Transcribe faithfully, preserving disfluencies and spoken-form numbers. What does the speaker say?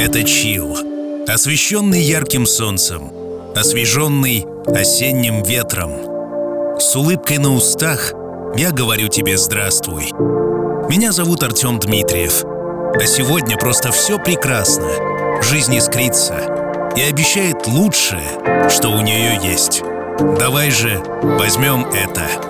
Это чил, освещенный ярким солнцем, освеженный осенним ветром. С улыбкой на устах я говорю тебе здравствуй. Меня зовут Артем Дмитриев, а сегодня просто все прекрасно. Жизнь искрится и обещает лучшее, что у нее есть. Давай же возьмем это.